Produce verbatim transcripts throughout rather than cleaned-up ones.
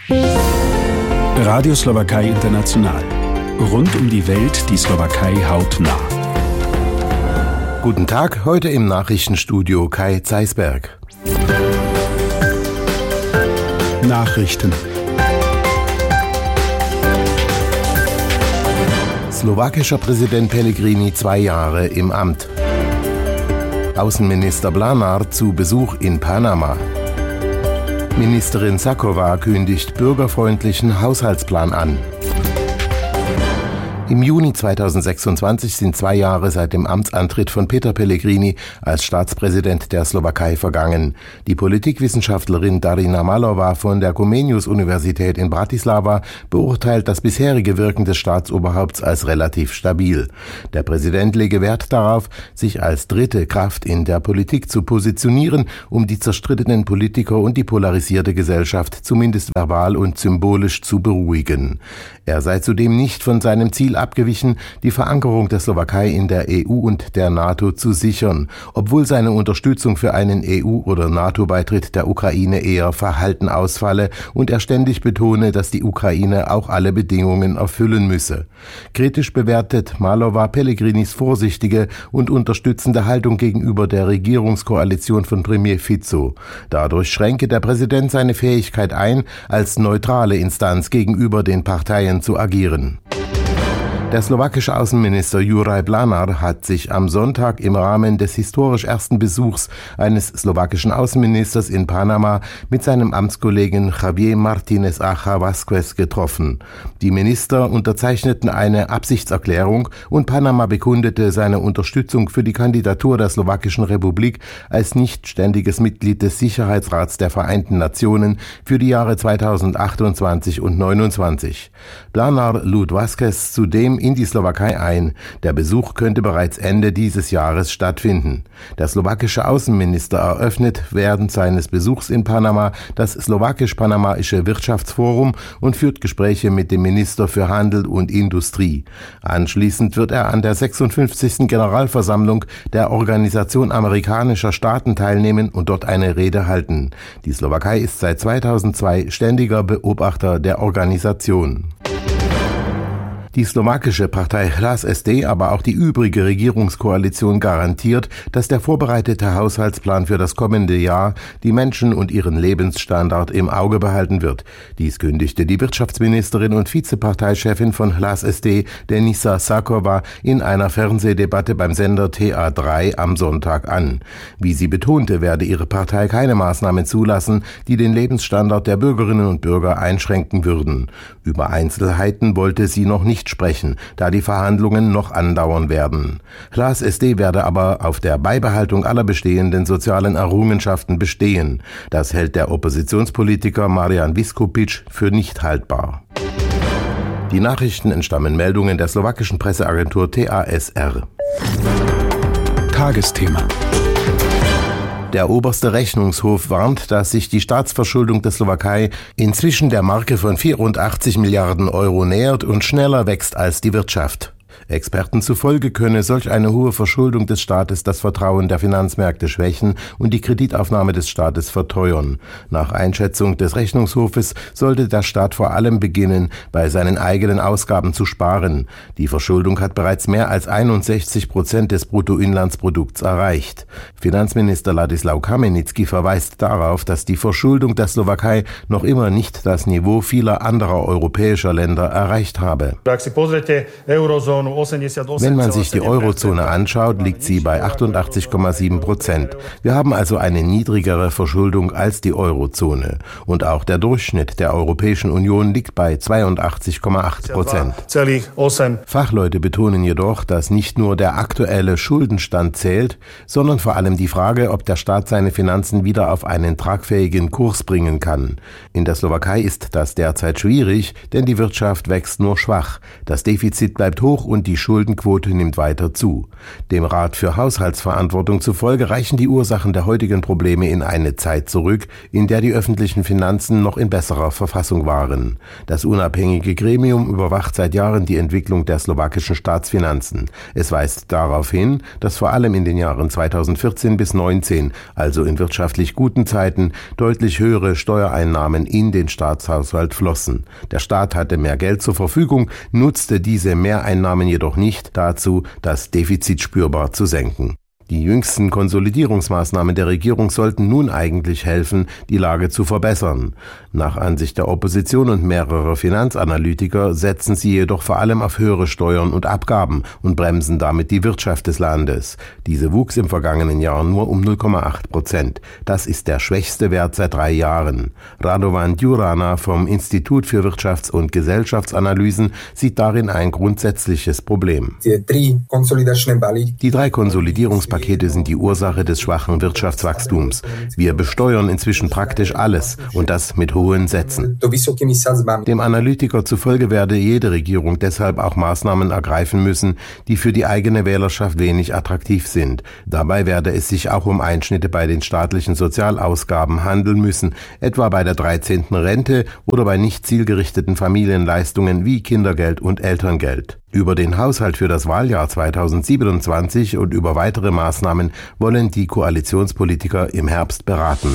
Radio Slowakei International. Rund um die Welt die Slowakei hautnah. Guten Tag, heute im Nachrichtenstudio Kai Zeisberg. Nachrichten. Slowakischer Präsident Pellegrini zwei Jahre im Amt. Außenminister Blanár zu Besuch in Panama. Ministerin Šaková kündigt bürgerfreundlichen Haushaltsplan an. Im Juni zweitausendsechsundzwanzig sind zwei Jahre seit dem Amtsantritt von Peter Pellegrini als Staatspräsident der Slowakei vergangen. Die Politikwissenschaftlerin Darina Malova von der Comenius-Universität in Bratislava beurteilt das bisherige Wirken des Staatsoberhaupts als relativ stabil. Der Präsident lege Wert darauf, sich als dritte Kraft in der Politik zu positionieren, um die zerstrittenen Politiker und die polarisierte Gesellschaft zumindest verbal und symbolisch zu beruhigen. Er sei zudem nicht von seinem Ziel abgewichen, die Verankerung der Slowakei in der E U und der NATO zu sichern, obwohl seine Unterstützung für einen E U- oder NATO-Beitritt der Ukraine eher verhalten ausfalle und er ständig betone, dass die Ukraine auch alle Bedingungen erfüllen müsse. Kritisch bewertet Malova Pellegrinis vorsichtige und unterstützende Haltung gegenüber der Regierungskoalition von Premier Fico. Dadurch schränke der Präsident seine Fähigkeit ein, als neutrale Instanz gegenüber den Parteien zu agieren. Der slowakische Außenminister Juraj Blanár hat sich am Sonntag im Rahmen des historisch ersten Besuchs eines slowakischen Außenministers in Panama mit seinem Amtskollegen Javier Martínez Acha Vázquez getroffen. Die Minister unterzeichneten eine Absichtserklärung und Panama bekundete seine Unterstützung für die Kandidatur der Slowakischen Republik als nichtständiges Mitglied des Sicherheitsrats der Vereinten Nationen für die Jahre zweitausendachtundzwanzig und neunundzwanzig. Blanár lud Vázquez zudem in die Slowakei ein. Der Besuch könnte bereits Ende dieses Jahres stattfinden. Der slowakische Außenminister eröffnet während seines Besuchs in Panama das slowakisch-panamaische Wirtschaftsforum und führt Gespräche mit dem Minister für Handel und Industrie. Anschließend wird er an der sechsundfünfzigsten Generalversammlung der Organisation amerikanischer Staaten teilnehmen und dort eine Rede halten. Die Slowakei ist seit zweitausendzwei ständiger Beobachter der Organisation. Die slowakische Partei Hlas es dé, aber auch die übrige Regierungskoalition garantiert, dass der vorbereitete Haushaltsplan für das kommende Jahr die Menschen und ihren Lebensstandard im Auge behalten wird. Dies kündigte die Wirtschaftsministerin und Vizeparteichefin von Hlas es dé, Denisa Šaková, in einer Fernsehdebatte beim Sender T A drei am Sonntag an. Wie sie betonte, werde ihre Partei keine Maßnahmen zulassen, die den Lebensstandard der Bürgerinnen und Bürger einschränken würden. Über Einzelheiten wollte sie noch nicht sprechen, da die Verhandlungen noch andauern werden. Hlas es dé werde aber auf der Beibehaltung aller bestehenden sozialen Errungenschaften bestehen. Das hält der Oppositionspolitiker Marian Viskupic für nicht haltbar. Die Nachrichten entstammen Meldungen der slowakischen Presseagentur T A S R. Tagesthema. Der oberste Rechnungshof warnt, dass sich die Staatsverschuldung der Slowakei inzwischen der Marke von vierundachtzig Milliarden Euro nähert und schneller wächst als die Wirtschaft. Experten zufolge könne solch eine hohe Verschuldung des Staates das Vertrauen der Finanzmärkte schwächen und die Kreditaufnahme des Staates verteuern. Nach Einschätzung des Rechnungshofes sollte der Staat vor allem beginnen, bei seinen eigenen Ausgaben zu sparen. Die Verschuldung hat bereits mehr als einundsechzig Prozent des Bruttoinlandsprodukts erreicht. Finanzminister Ladislau Kamenický verweist darauf, dass die Verschuldung der Slowakei noch immer nicht das Niveau vieler anderer europäischer Länder erreicht habe. Wenn man sich die Eurozone anschaut, liegt sie bei achtundachtzig Komma sieben Prozent. Wir haben also eine niedrigere Verschuldung als die Eurozone. Und auch der Durchschnitt der Europäischen Union liegt bei zweiundachtzig Komma acht Prozent. Fachleute betonen jedoch, dass nicht nur der aktuelle Schuldenstand zählt, sondern vor allem die Frage, ob der Staat seine Finanzen wieder auf einen tragfähigen Kurs bringen kann. In der Slowakei ist das derzeit schwierig, denn die Wirtschaft wächst nur schwach. Das Defizit bleibt hoch und und die Schuldenquote nimmt weiter zu. Dem Rat für Haushaltsverantwortung zufolge reichen die Ursachen der heutigen Probleme in eine Zeit zurück, in der die öffentlichen Finanzen noch in besserer Verfassung waren. Das unabhängige Gremium überwacht seit Jahren die Entwicklung der slowakischen Staatsfinanzen. Es weist darauf hin, dass vor allem in den Jahren zweitausendvierzehn bis neunzehn, also in wirtschaftlich guten Zeiten, deutlich höhere Steuereinnahmen in den Staatshaushalt flossen. Der Staat hatte mehr Geld zur Verfügung, nutzte diese Mehreinnahmen jedoch nicht dazu, das Defizit spürbar zu senken. Die jüngsten Konsolidierungsmaßnahmen der Regierung sollten nun eigentlich helfen, die Lage zu verbessern. Nach Ansicht der Opposition und mehrerer Finanzanalytiker setzen sie jedoch vor allem auf höhere Steuern und Abgaben und bremsen damit die Wirtschaft des Landes. Diese wuchs im vergangenen Jahr nur um null Komma acht Prozent. Das ist der schwächste Wert seit drei Jahren. Radovan Djurana vom Institut für Wirtschafts- und Gesellschaftsanalysen sieht darin ein grundsätzliches Problem. Die drei Konsolidierungspakete Pakete sind die Ursache des schwachen Wirtschaftswachstums. Wir besteuern inzwischen praktisch alles und das mit hohen Sätzen. Dem Analytiker zufolge werde jede Regierung deshalb auch Maßnahmen ergreifen müssen, die für die eigene Wählerschaft wenig attraktiv sind. Dabei werde es sich auch um Einschnitte bei den staatlichen Sozialausgaben handeln müssen, etwa bei der dreizehnten Rente oder bei nicht zielgerichteten Familienleistungen wie Kindergeld und Elterngeld. Über den Haushalt für das Wahljahr zweitausendsiebenundzwanzig und über weitere Maßnahmen wollen die Koalitionspolitiker im Herbst beraten.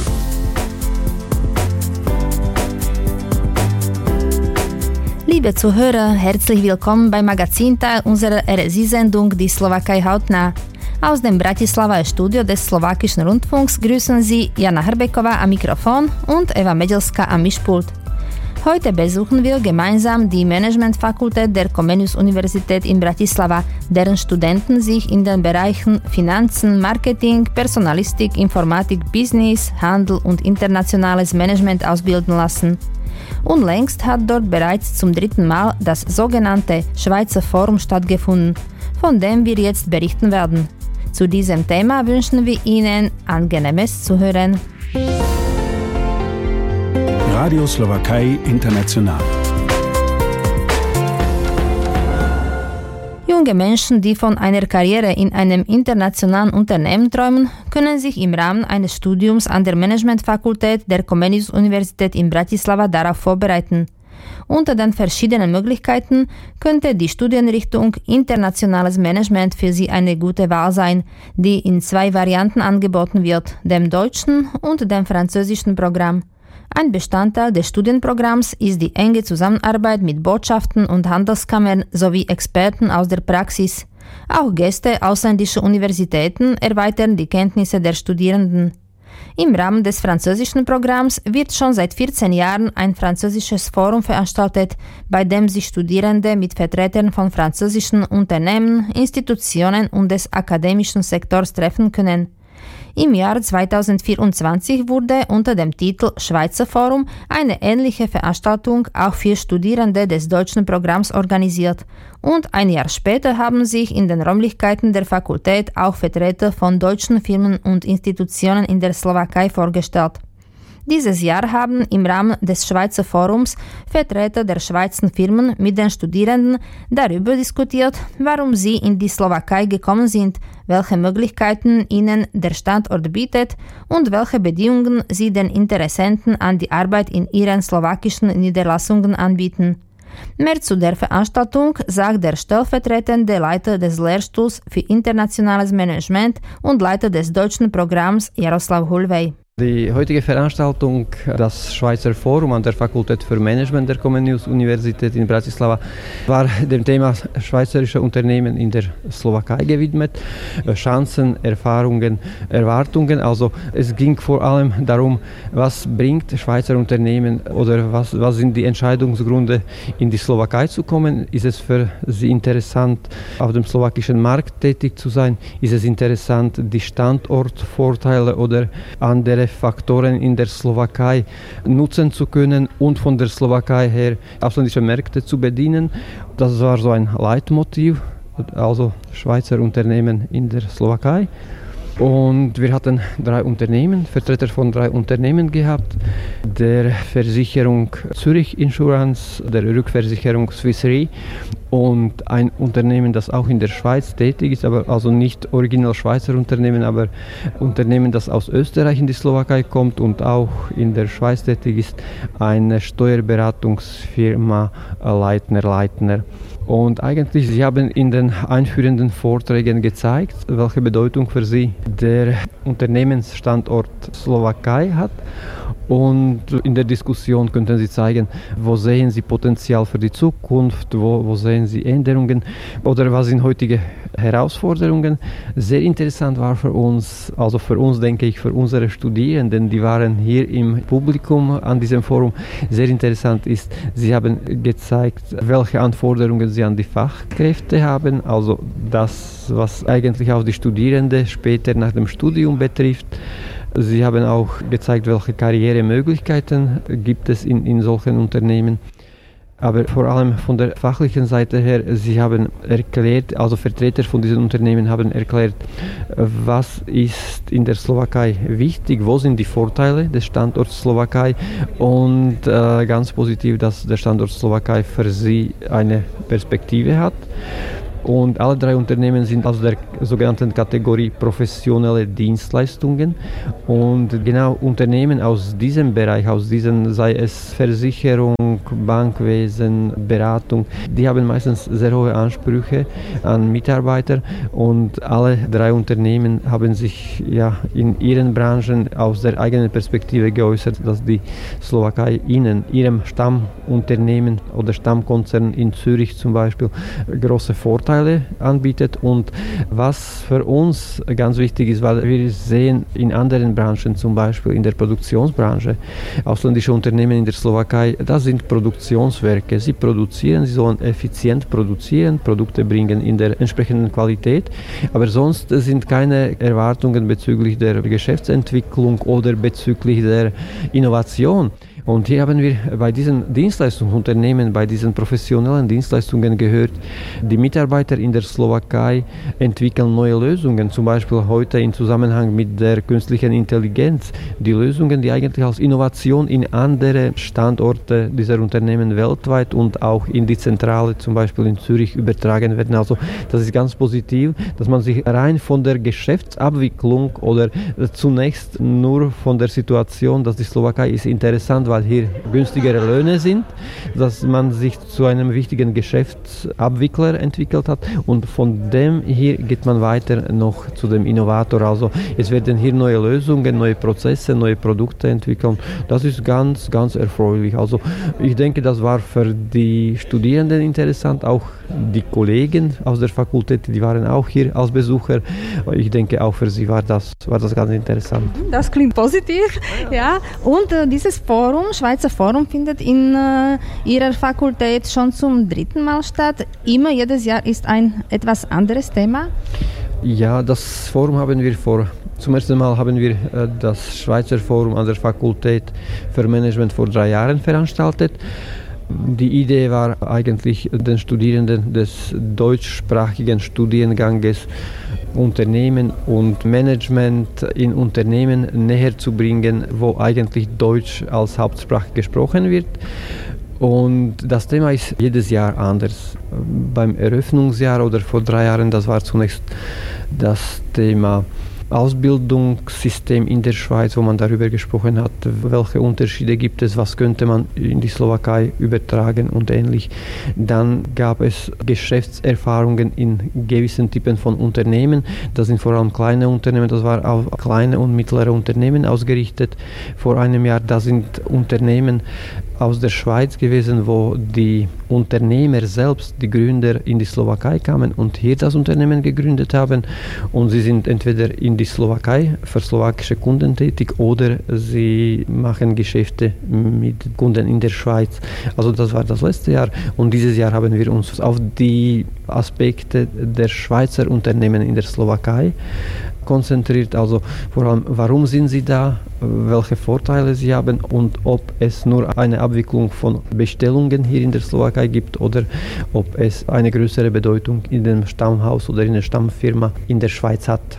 Liebe Zuhörer, herzlich willkommen beim Magazinteil unserer R S I-Sendung Die Slowakei hautnah. Aus dem Bratislava Studio des Slowakischen Rundfunks grüßen Sie Jana Hrbeková am Mikrofon und Eva Medelská am Mischpult. Heute besuchen wir gemeinsam die Managementfakultät der Comenius-Universität in Bratislava, deren Studenten sich in den Bereichen Finanzen, Marketing, Personalistik, Informatik, Business, Handel und internationales Management ausbilden lassen. Unlängst hat dort bereits zum dritten Mal das sogenannte Schweizer Forum stattgefunden, von dem wir jetzt berichten werden. Zu diesem Thema wünschen wir Ihnen angenehmes Zuhören. Radio Slowakei International. Junge Menschen, die von einer Karriere in einem internationalen Unternehmen träumen, können sich im Rahmen eines Studiums an der Managementfakultät der Comenius-Universität in Bratislava darauf vorbereiten. Unter den verschiedenen Möglichkeiten könnte die Studienrichtung Internationales Management für sie eine gute Wahl sein, die in zwei Varianten angeboten wird, dem deutschen und dem französischen Programm. Ein Bestandteil des Studienprogramms ist die enge Zusammenarbeit mit Botschaften und Handelskammern sowie Experten aus der Praxis. Auch Gäste ausländischer Universitäten erweitern die Kenntnisse der Studierenden. Im Rahmen des französischen Programms wird schon seit vierzehn Jahren ein französisches Forum veranstaltet, bei dem sich Studierende mit Vertretern von französischen Unternehmen, Institutionen und des akademischen Sektors treffen können. Im Jahr zweitausendvierundzwanzig wurde unter dem Titel Schweizer Forum eine ähnliche Veranstaltung auch für Studierende des deutschen Programms organisiert und ein Jahr später haben sich in den Räumlichkeiten der Fakultät auch Vertreter von deutschen Firmen und Institutionen in der Slowakei vorgestellt. Dieses Jahr haben im Rahmen des Schweizer Forums Vertreter der Schweizer Firmen mit den Studierenden darüber diskutiert, warum sie in die Slowakei gekommen sind, welche Möglichkeiten ihnen der Standort bietet und welche Bedingungen sie den Interessenten an die Arbeit in ihren slowakischen Niederlassungen anbieten. Mehr zu der Veranstaltung sagt der stellvertretende Leiter des Lehrstuhls für internationales Management und Leiter des deutschen Programms Jaroslav Hulvej. Die heutige Veranstaltung, das Schweizer Forum an der Fakultät für Management der Comenius-Universität in Bratislava, war dem Thema schweizerische Unternehmen in der Slowakei gewidmet. Chancen, Erfahrungen, Erwartungen. Also es ging vor allem darum, was bringt Schweizer Unternehmen oder was, was sind die Entscheidungsgründe, in die Slowakei zu kommen. Ist es für sie interessant, auf dem slowakischen Markt tätig zu sein? Ist es interessant, die Standortvorteile oder andere Faktoren in der Slowakei nutzen zu können und von der Slowakei her ausländische Märkte zu bedienen. Das war so ein Leitmotiv, also Schweizer Unternehmen in der Slowakei. Und wir hatten drei Unternehmen, Vertreter von drei Unternehmen gehabt, der Versicherung Zürich Insurance, der Rückversicherung Swiss Re und ein Unternehmen, das auch in der Schweiz tätig ist, aber also nicht original Schweizer Unternehmen, aber Unternehmen, das aus Österreich in die Slowakei kommt und auch in der Schweiz tätig ist, eine Steuerberatungsfirma Leitner Leitner. Und eigentlich, Sie haben in den einführenden Vorträgen gezeigt, welche Bedeutung für Sie der Unternehmensstandort Slowakei hat. Und in der Diskussion könnten Sie zeigen, wo sehen Sie Potenzial für die Zukunft, wo, wo sehen Sie Änderungen oder was sind heutige Herausforderungen. Sehr interessant war für uns, also für uns denke ich, für unsere Studierenden, die waren hier im Publikum an diesem Forum. Sehr interessant ist, Sie haben gezeigt, welche Anforderungen Sie an die Fachkräfte haben, also das, was eigentlich auch die Studierenden später nach dem Studium betrifft. Sie haben auch gezeigt, welche Karrieremöglichkeiten gibt es in, in solchen Unternehmen. Aber vor allem von der fachlichen Seite her, Sie haben erklärt, also Vertreter von diesen Unternehmen haben erklärt, was ist in der Slowakei wichtig, wo sind die Vorteile des Standorts Slowakei und äh, ganz positiv, dass der Standort Slowakei für Sie eine Perspektive hat. Und alle drei Unternehmen sind aus der sogenannten Kategorie professionelle Dienstleistungen. Und genau Unternehmen aus diesem Bereich, aus diesen, sei es Versicherung, Bankwesen, Beratung, die haben meistens sehr hohe Ansprüche an Mitarbeiter. Und alle drei Unternehmen haben sich ja in ihren Branchen aus der eigenen Perspektive geäußert, dass die Slowakei ihnen, ihrem Stammunternehmen oder Stammkonzern in Zürich zum Beispiel, große Vorteile anbietet. Und was für uns ganz wichtig ist, weil wir sehen in anderen Branchen, zum Beispiel in der Produktionsbranche, ausländische Unternehmen in der Slowakei, das sind Produktionswerke. Sie produzieren, sie sollen effizient produzieren, Produkte bringen in der entsprechenden Qualität, aber sonst sind keine Erwartungen bezüglich der Geschäftsentwicklung oder bezüglich der Innovation. Und hier haben wir bei diesen Dienstleistungsunternehmen, bei diesen professionellen Dienstleistungen gehört, die Mitarbeiter in der Slowakei entwickeln neue Lösungen, zum Beispiel heute im Zusammenhang mit der künstlichen Intelligenz. Die Lösungen, die eigentlich als Innovation in andere Standorte dieser Unternehmen weltweit und auch in die Zentrale, zum Beispiel in Zürich, übertragen werden. Also das ist ganz positiv, dass man sich rein von der Geschäftsabwicklung oder zunächst nur von der Situation, dass die Slowakei ist interessant, weil hier günstigere Löhne sind, dass man sich zu einem wichtigen Geschäftsabwickler entwickelt hat und von dem hier geht man weiter noch zu dem Innovator. Also es werden hier neue Lösungen, neue Prozesse, neue Produkte entwickelt. Das ist ganz, ganz erfreulich. Also ich denke, das war für die Studierenden interessant, auch die Kollegen aus der Fakultät, die waren auch hier als Besucher. Ich denke, auch für sie war das, war das ganz interessant. Das klingt positiv, ja. Und äh, dieses Forum, Schweizer Forum, findet in äh, Ihrer Fakultät schon zum dritten Mal statt. Immer jedes Jahr ist ein etwas anderes Thema. Ja, das Forum haben wir vor, zum ersten Mal haben wir äh, das Schweizer Forum an der Fakultät für Management vor drei Jahren veranstaltet. Die Idee war eigentlich, den Studierenden des deutschsprachigen Studienganges Unternehmen und Management in Unternehmen näher zu bringen, wo eigentlich Deutsch als Hauptsprache gesprochen wird. Und das Thema ist jedes Jahr anders. Beim Eröffnungsjahr oder vor drei Jahren, das war zunächst das Thema Ausbildungssystem in der Schweiz, wo man darüber gesprochen hat, welche Unterschiede gibt es, was könnte man in die Slowakei übertragen und ähnlich. Dann gab es Geschäftserfahrungen in gewissen Typen von Unternehmen. Das sind vor allem kleine Unternehmen, das war auf kleine und mittlere Unternehmen ausgerichtet. Vor einem Jahr, da sind Unternehmen aus der Schweiz gewesen, wo die Unternehmer selbst, die Gründer, in die Slowakei kamen und hier das Unternehmen gegründet haben. Und sie sind entweder in die Slowakei für slowakische Kunden tätig oder sie machen Geschäfte mit Kunden in der Schweiz. Also das war das letzte Jahr und dieses Jahr haben wir uns auf die Aspekte der Schweizer Unternehmen in der Slowakei konzentriert, also vor allem, warum sind sie da, welche Vorteile sie haben und ob es nur eine Abwicklung von Bestellungen hier in der Slowakei gibt oder ob es eine größere Bedeutung in dem Stammhaus oder in der Stammfirma in der Schweiz hat.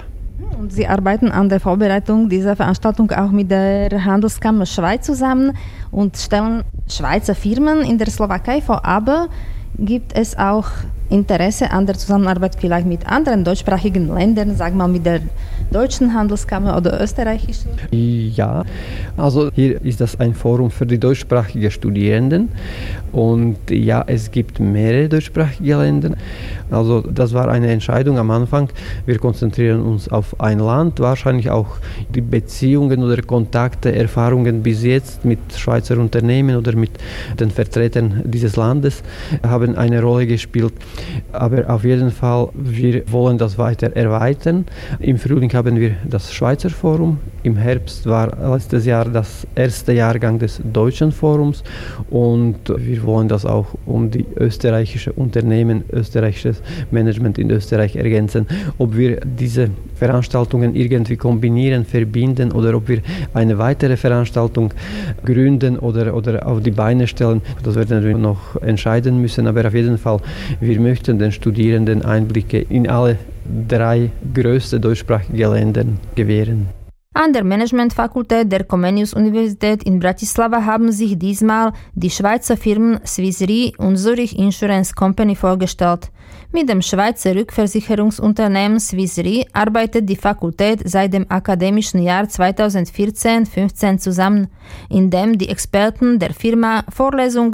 Und Sie arbeiten an der Vorbereitung dieser Veranstaltung auch mit der Handelskammer Schweiz zusammen und stellen Schweizer Firmen in der Slowakei vor. Aber gibt es auch Interesse an der Zusammenarbeit vielleicht mit anderen deutschsprachigen Ländern, sagen wir mal mit der deutschen Handelskammer oder österreichischen? Ja, also hier ist das ein Forum für die deutschsprachigen Studierenden und ja, es gibt mehrere deutschsprachige Länder. Also das war eine Entscheidung am Anfang. Wir konzentrieren uns auf ein Land, wahrscheinlich auch die Beziehungen oder Kontakte, Erfahrungen bis jetzt mit Schweizer Unternehmen oder mit den Vertretern dieses Landes haben eine Rolle gespielt. Aber auf jeden Fall, wir wollen das weiter erweitern. Im Frühling haben wir das Schweizer Forum. Im Herbst war letztes Jahr das erste Jahrgang des deutschen Forums. Und wir wollen das auch um die österreichische Unternehmen, österreichisches Management in Österreich ergänzen. Ob wir diese Veranstaltungen irgendwie kombinieren, verbinden oder ob wir eine weitere Veranstaltung gründen oder, oder auf die Beine stellen, das werden wir noch entscheiden müssen. Aber auf jeden Fall, wir möchten den Studierenden Einblicke in alle drei größten deutschsprachige Länder gewähren. An der Managementfakultät der Comenius-Universität in Bratislava haben sich diesmal die Schweizer Firmen Swiss Re und Zurich Insurance Company vorgestellt. Mit dem Schweizer Rückversicherungsunternehmen Swiss Re arbeitet die Fakultät seit dem akademischen Jahr zweitausendvierzehn fünfzehn zusammen, in dem die Experten der Firma Vorlesungen